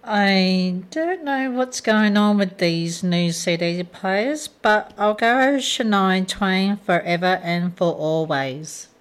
I don't know what's going on with these new CD players, but I'll go Shania Twain forever and for always.